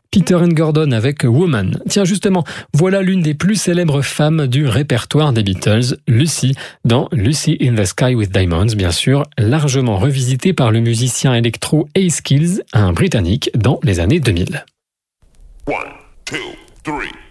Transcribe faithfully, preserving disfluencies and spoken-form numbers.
Peter and Gordon avec Woman. Tiens justement, voilà l'une des plus célèbres femmes du répertoire des Beatles, Lucy, dans Lucy in the Sky with Diamonds, bien sûr, largement revisitée par le musicien électro Ace Keys, un Britannique, dans les années deux mille. One, two, three.